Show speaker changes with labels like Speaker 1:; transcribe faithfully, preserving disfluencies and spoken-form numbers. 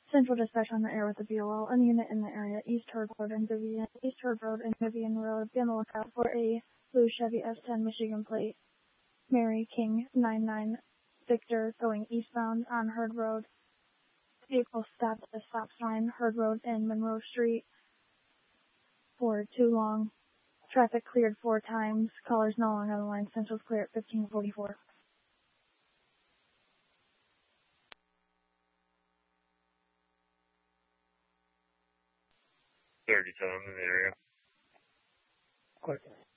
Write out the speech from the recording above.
Speaker 1: Central dispatch on the air with the B O L. A unit in the area, East Herd Road and Vivian, East Herd Road and Vivian Road. Be on the lookout for a blue Chevy S ten Michigan plate. Mary King nine nine Victor going eastbound on Herd Road. Vehicle stopped at the stop sign, Herd Road and Monroe Street for too long. Traffic cleared four times. Callers no longer on the line. Central's clear at fifteen forty-four.
Speaker 2: thirty-seven in the area.
Speaker 3: Quick.